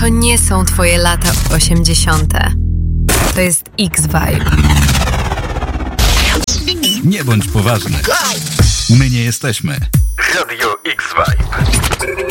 To nie są twoje lata 80. To jest X-Vibe. Nie bądź poważny. My nie jesteśmy. Radio X-Vibe.